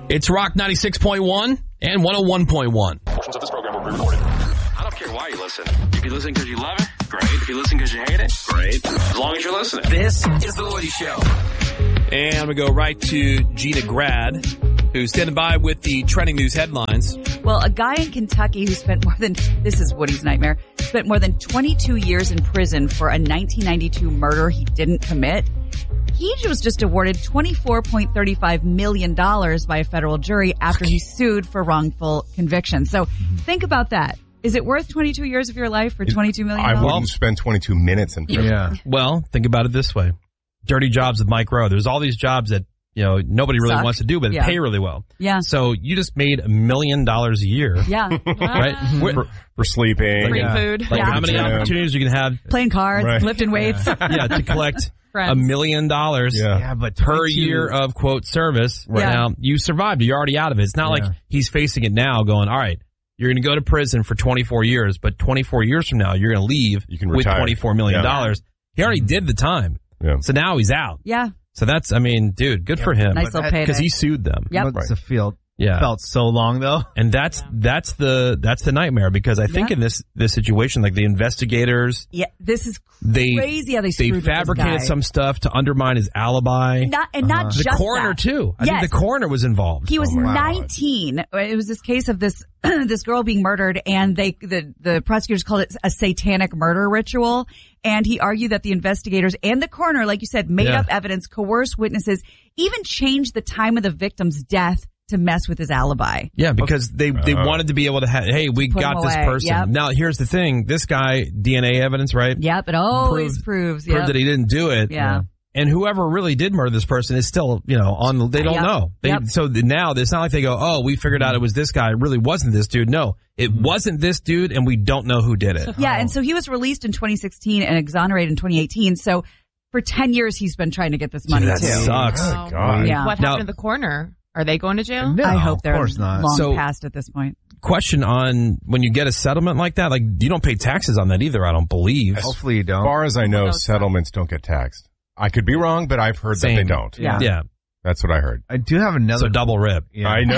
It's Rock 96.1 and 101.1. Portions of this program will be recorded. I don't care why you listen. If you listen because you love it, great. If you listen because you hate it, great. As long as you're listening. This is The Woody Show. And we go right to Gina Grad, who's standing by with the trending news headlines. Well, a guy in Kentucky who spent this is Woody's nightmare, spent more than 22 years in prison for a 1992 murder he didn't commit. He was just awarded $24.35 million by a federal jury after he sued for wrongful conviction. So think about that. Is it worth 22 years of your life for $22 million? I wouldn't spend 22 minutes in prison. Yeah. Well, think about it this way. Dirty Jobs with Mike Rowe. There's all these jobs that, nobody really wants to do, but pay really well. Yeah. So you just made $1 million a year. Yeah. Right? For sleeping. Free food. Like how many opportunities you can have? Playing cards, lifting weights. To collect $1 million but per year of, quote, service. Right. Now, you survived. You're already out of it. It's not like he's facing it now going, all right, you're going to go to prison for 24 years, but 24 years from now, you're going to leave with $24 million. He already did the time. Yeah. So now he's out. Yeah. So that's, dude, good for him. Nice little payday. Because he sued them. Yep. Must have felt so long though. And that's the nightmare, because I think in this situation, like the investigators. Yeah, this is crazy how they screwed with this fabricated guy. some stuff to undermine his alibi. Not just the coroner that. too. I think the coroner was involved. He was 19. It was this case of this this girl being murdered, and the prosecutors called it a satanic murder ritual. And he argued that the investigators and the coroner, like you said, made up evidence, coerced witnesses, even changed the time of the victim's death to mess with his alibi. Yeah, because they wanted to be able to have, hey, we Put got him this away. person. Yep. Now, here's the thing. This guy, DNA evidence, right? Yep, it always proves that he didn't do it. Yeah. And whoever really did murder this person is still, they don't know. So now it's not like they go, oh, we figured out it was this guy. It really wasn't this dude. No, it wasn't this dude, and we don't know who did it. Yeah, and so he was released in 2016 and exonerated in 2018. So for 10 years, he's been trying to get this money, that too. sucks. Oh, God. Yeah. What happened to the coroner? Are they going to jail? No, I hope they're of course not. long past at this point. Question on when you get a settlement like that, like you don't pay taxes on that either, I don't believe. Hopefully you don't. As far as I know, settlements don't get taxed. I could be wrong, but I've heard that they don't. Yeah. That's what I heard. I do have another. So double rip. Yeah. I know.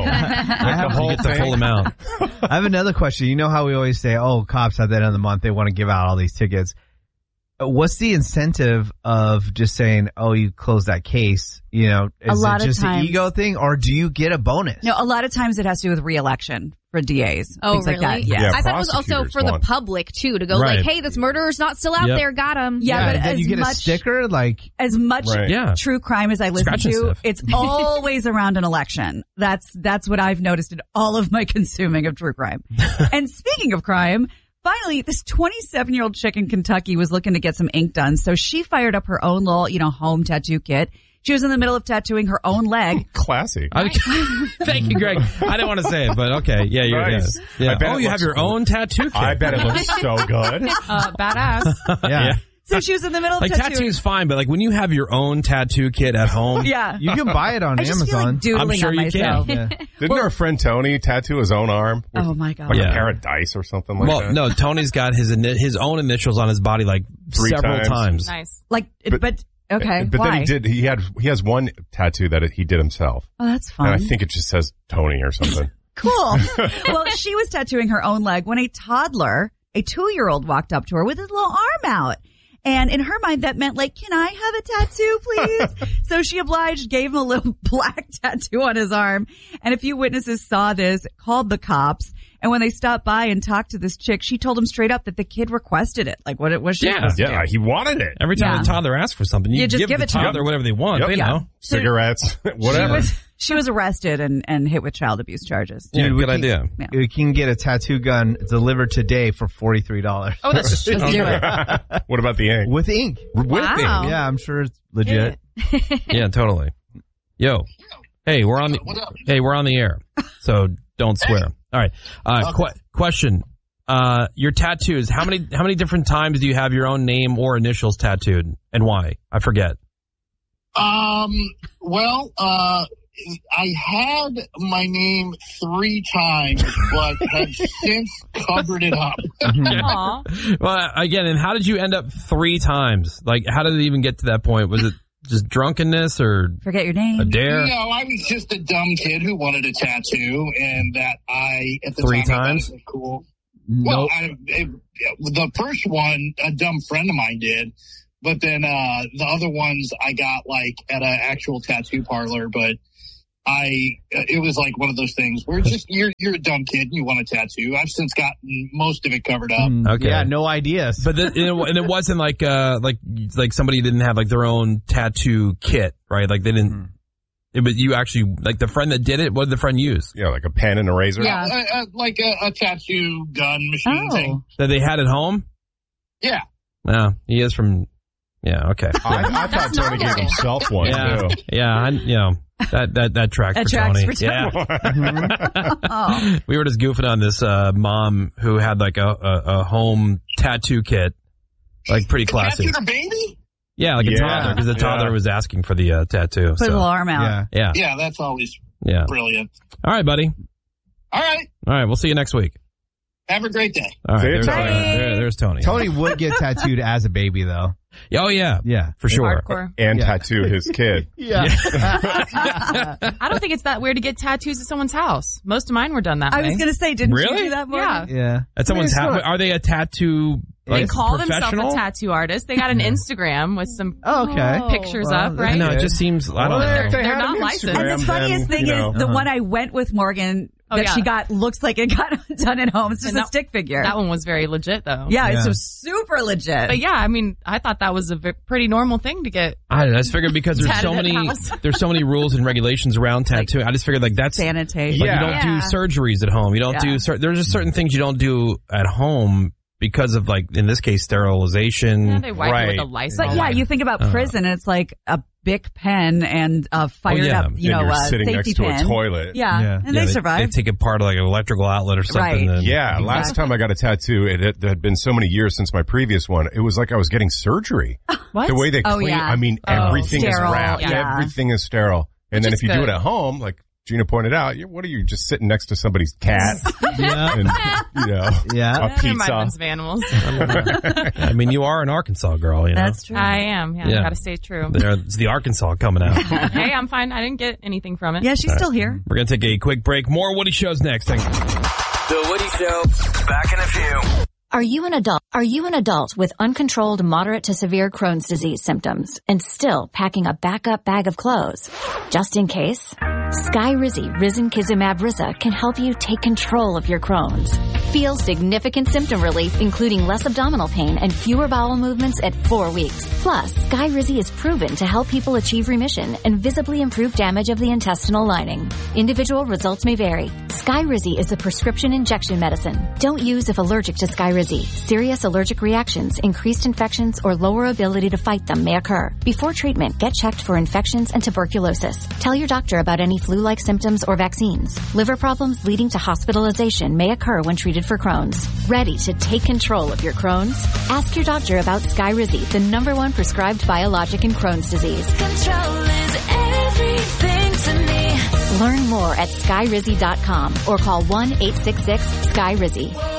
Get the full amount. I have another question. You know how we always say, oh, cops at the end of the month, they want to give out all these tickets. What's the incentive of just saying, oh, you closed that case? Is it just an ego thing, or do you get a bonus? No, a lot of times it has to do with re-election for DAs. Oh, things really? like that. Yeah. I thought it was also for the public, too, to go like, hey, this murderer's not still out there. Got him. Yeah, but then as you get much, a sticker, like as much true crime as I listen to, it's always around an election. That's what I've noticed in all of my consuming of true crime. And speaking of crime, finally, this 27-year-old chick in Kentucky was looking to get some ink done, so she fired up her own little, home tattoo kit. She was in the middle of tattooing her own leg. Classy. Thank you, Greg. I didn't want to say it, but okay. Yeah, you're nice. Yeah. Oh, you have your own tattoo kit. I bet it looks so good. Badass. yeah. So she was in the middle of like tattooing. tattoo's fine, but like when you have your own tattoo kit at home, you can buy it on I just feel Amazon. like doodling I'm sure on you myself. can. Yeah. Didn't our friend Tony tattoo his own arm? With, Oh my God. like a pair of dice or something like that? no, Tony's got his own initials on his body like 3 several times. Nice. Like, but okay, But why? then he has one tattoo that he did himself. Oh, that's fun. And I think it just says Tony or something. Cool. Well, she was tattooing her own leg when a toddler, a 2-year-old, walked up to her with his little arm out. And in her mind, that meant like, can I have a tattoo, please? So she obliged, gave him a little black tattoo on his arm. And a few witnesses saw this, called the cops. And when they stopped by and talked to this chick, she told him straight up that the kid requested it. Like, what was she? Yeah, he wanted it. Every time a toddler asks for something, you just give the it to toddler them. whatever they want. Yep. They know. Cigarettes, whatever. She was arrested and hit with child abuse charges. Yeah, Dude, good idea. Yeah. You can get a tattoo gun delivered today for $43. Oh, that's Let's do it. What about the ink? With ink. With ink. Yeah, I'm sure it's legit. Yeah, totally. Yo. Hey, we're on the air. So don't swear. All right. Question. Your tattoos, how many different times do you have your own name or initials tattooed, and why? I forget. Well, I had my name 3 times, but have since covered it up. Aw. Well, again, and how did you end up 3 times? Like, how did it even get to that point? Was it just drunkenness or forget your name? A dare? No, I was just a dumb kid who wanted a tattoo, and that I at the 3 time times. I thought it was cool. Nope. Well, the first one, a dumb friend of mine did, but then the other ones I got like at an actual tattoo parlor. But it was like one of those things where just you're a dumb kid and you want a tattoo. I've since gotten most of it covered up. Okay. Yeah, no ideas. But and it wasn't like somebody didn't have like their own tattoo kit, right? Like they didn't. But you actually, like the friend that did it, what did the friend use? Yeah, like a pen and a razor. Yeah, like a tattoo gun machine thing. That they had at home? Yeah. Yeah, he is from, yeah, okay. I thought Tony gave himself one, too. Yeah, that tracks for tracks Tony. for Tony. Yeah. We were just goofing on this mom who had like a home tattoo kit, like pretty classy. Tattooed her baby? Yeah, like a toddler, because the toddler was asking for the tattoo. Put a little arm out. Yeah. Yeah, that's always brilliant. All right, buddy. All right. We'll see you next week. Have a great day. All right, See you, there's Tony. Tony would get tattooed as a baby, though. Oh, yeah. Yeah. For sure. Hardcore. And tattoo his kid. Yeah. I don't think it's that weird to get tattoos at someone's house. Most of mine were done that way. I was going to say, didn't Really? you do that, Morgan? Yeah. At someone's house? Are they a tattoo They call professional? themselves a tattoo artist. They got an Instagram with some pictures Well, up, right? No, it just seems, I don't know. They're not licensed. And the funniest thing is the one I went with Morgan that she got looks like it got done at home. It's just a stick figure. That one was very legit, though. Yeah, it's so super legit. But yeah, I mean, I thought that was a pretty normal thing to get. I just figured because there's so many rules and regulations around tattooing. I just figured like that's sanitation. Like you don't do surgeries at home. You don't do there's just certain things you don't do at home because of like in this case sterilization. Yeah, they wipe it with a Lysol. But yeah, you think about prison, and it's like a Bic pen and a fired up, sitting safety next pin. to a toilet. Yeah. And they survive. They take apart like an electrical outlet or something. Right. Yeah, last time I got a tattoo, it had been so many years since my previous one. It was like I was getting surgery. What? The way they clean, I mean, everything sterile, is wrapped. yeah. Everything is sterile. And then if you do it at home, like Gina pointed out, what are you, just sitting next to somebody's cat? And, a pizza. Of animals. I mean, you are an Arkansas girl, you know. That's true. I am. Yeah, I gotta stay true. It's the Arkansas coming out. Hey, I'm fine. I didn't get anything from it. Yeah, she's still here. We're going to take a quick break. More Woody Shows next. Thanks. The Woody Show. Back in a few. Are you an adult with uncontrolled moderate to severe Crohn's disease symptoms and still packing a backup bag of clothes? Just in case, Skyrizi Risankizumab Risa can help you take control of your Crohn's. Feel significant symptom relief, including less abdominal pain and fewer bowel movements at 4 weeks. Plus, Skyrizi is proven to help people achieve remission and visibly improve damage of the intestinal lining. Individual results may vary. Skyrizi is a prescription injection medicine. Don't use if allergic to Skyrizi. Serious allergic reactions, increased infections, or lower ability to fight them may occur. Before treatment, get checked for infections and tuberculosis. Tell your doctor about any flu-like symptoms or vaccines. Liver problems leading to hospitalization may occur when treated for Crohn's. Ready to take control of your Crohn's? Ask your doctor about Skyrizi, the #1 prescribed biologic in Crohn's disease. Control is everything to me. Learn more at skyrizi.com or call 1-866-SKYRIZI.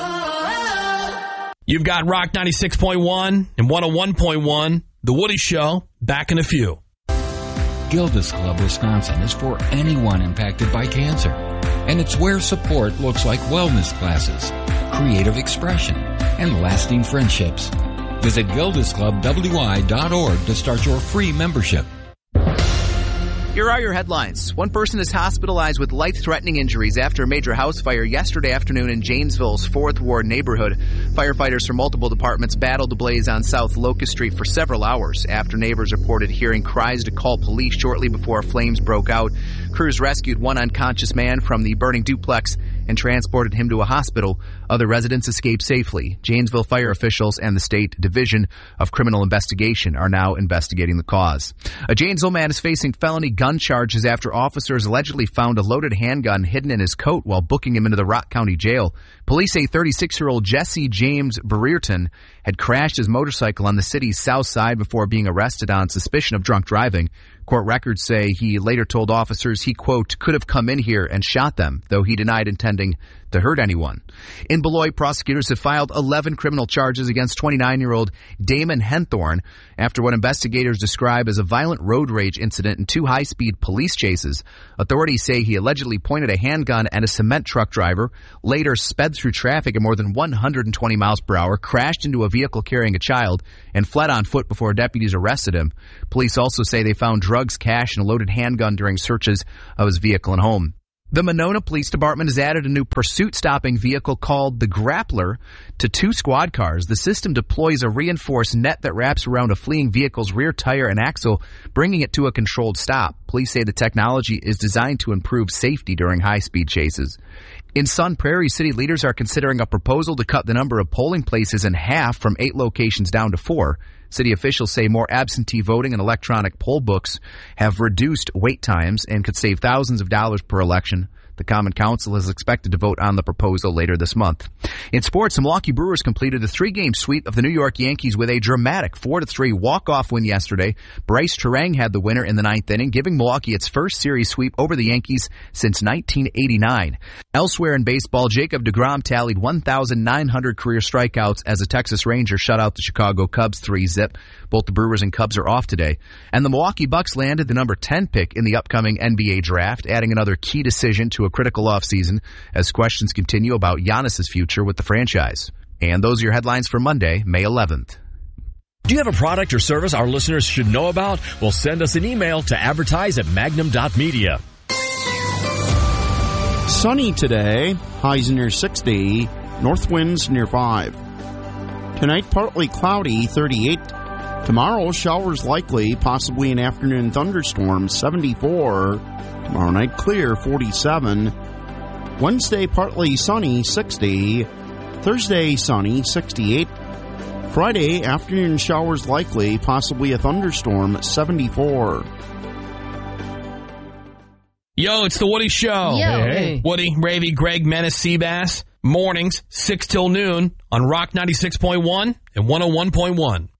You've got Rock 96.1 and 101.1, The Woody Show, back in a few. Gilda's Club Wisconsin is for anyone impacted by cancer. And it's where support looks like wellness classes, creative expression, and lasting friendships. Visit gildasclubwi.org to start your free membership. Here are your headlines. One person is hospitalized with life-threatening injuries after a major house fire yesterday afternoon in Janesville's 4th Ward neighborhood. Firefighters from multiple departments battled the blaze on South Locust Street for several hours after neighbors reported hearing cries to call police shortly before flames broke out. Crews rescued one unconscious man from the burning duplex and transported him to a hospital. Other residents escaped safely. Janesville fire officials and the State Division of Criminal Investigation are now investigating the cause. A Janesville man is facing felony gun charges after officers allegedly found a loaded handgun hidden in his coat while booking him into the Rock County Jail. Police say 36-year-old Jesse James Brereton had crashed his motorcycle on the city's south side before being arrested on suspicion of drunk driving. Court records say he later told officers he, quote, could have come in here and shot them, though he denied intending to hurt anyone. In Beloit, prosecutors have filed 11 criminal charges against 29-year-old Damon Henthorne after what investigators describe as a violent road rage incident and 2 high-speed police chases. Authorities say he allegedly pointed a handgun at a cement truck driver, later sped through traffic at more than 120 miles per hour, crashed into a vehicle carrying a child, and fled on foot before deputies arrested him. Police also say they found drugs, cash, and a loaded handgun during searches of his vehicle and home. The Monona Police Department has added a new pursuit-stopping vehicle called the Grappler to 2 squad cars. The system deploys a reinforced net that wraps around a fleeing vehicle's rear tire and axle, bringing it to a controlled stop. Police say the technology is designed to improve safety during high-speed chases. In Sun Prairie, city leaders are considering a proposal to cut the number of polling places in half from 8 locations down to 4. City officials say more absentee voting and electronic poll books have reduced wait times and could save thousands of dollars per election. The Common Council is expected to vote on the proposal later this month. In sports, the Milwaukee Brewers completed a 3-game sweep of the New York Yankees with a dramatic 4-3 walk-off win yesterday. Bryce Terang had the winner in the 9th inning, giving Milwaukee its first series sweep over the Yankees since 1989. Elsewhere in baseball, Jacob deGrom tallied 1,900 career strikeouts as the Texas Rangers shut out the Chicago Cubs 3-zip. Both the Brewers and Cubs are off today. And the Milwaukee Bucks landed the number 10 pick in the upcoming NBA draft, adding another key decision to a critical offseason as questions continue about Giannis's future with the franchise. And those are your headlines for Monday, May 11th. Do you have a product or service our listeners should know about? Well, send us an email to advertise@magnum.media. Sunny today, highs near 60, north winds near 5. Tonight, partly cloudy, 38. Tomorrow, showers likely, possibly an afternoon thunderstorm, 74. Tomorrow night, clear, 47. Wednesday, partly sunny, 60. Thursday, sunny, 68. Friday, afternoon showers likely, possibly a thunderstorm, 74. Yo, it's the Woody Show. Yo. Hey. Woody, Ravy, Greg, Menace, Seabass. Mornings, 6 till noon on Rock 96.1 and 101.1.